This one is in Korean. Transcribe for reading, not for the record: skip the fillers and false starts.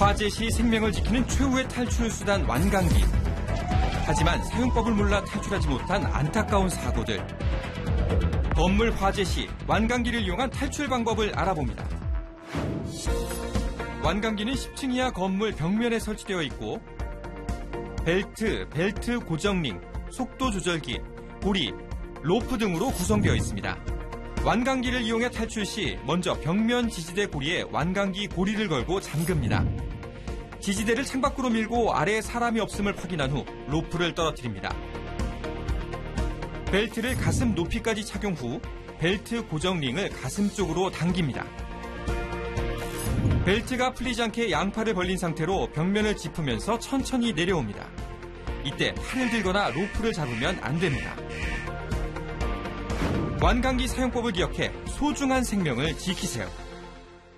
화재 시 생명을 지키는 최후의 탈출 수단 완강기. 하지만 사용법을 몰라 탈출하지 못한 안타까운 사고들. 건물 화재 시 완강기를 이용한 탈출 방법을 알아봅니다. 완강기는 10층 이하 건물 벽면에 설치되어 있고 벨트 고정링, 속도 조절기, 고리, 로프 등으로 구성되어 있습니다. 완강기를 이용해 탈출 시 먼저 벽면 지지대 고리에 완강기 고리를 걸고 잠깁니다. 지지대를 창밖으로 밀고 아래에 사람이 없음을 확인한 후 로프를 떨어뜨립니다. 벨트를 가슴 높이까지 착용 후 벨트 고정링을 가슴 쪽으로 당깁니다. 벨트가 풀리지 않게 양팔을 벌린 상태로 벽면을 짚으면서 천천히 내려옵니다. 이때 팔을 들거나 로프를 잡으면 안 됩니다. 완강기 사용법을 기억해 소중한 생명을 지키세요.